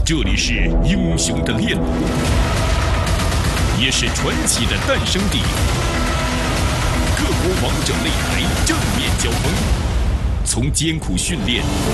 这里是英雄的练路，也是传奇的诞生地。各国王者擂台正面交锋，从艰苦训练